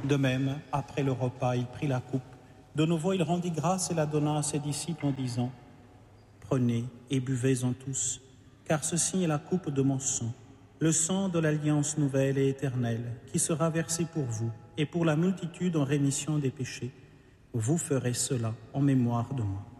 De même, après le repas, il prit la coupe. De nouveau, il rendit grâce et la donna à ses disciples en disant : Prenez et buvez-en tous, car ceci est la coupe de mon sang, le sang de l'alliance nouvelle et éternelle, qui sera versé pour vous et pour la multitude en rémission des péchés. Vous ferez cela en mémoire de moi.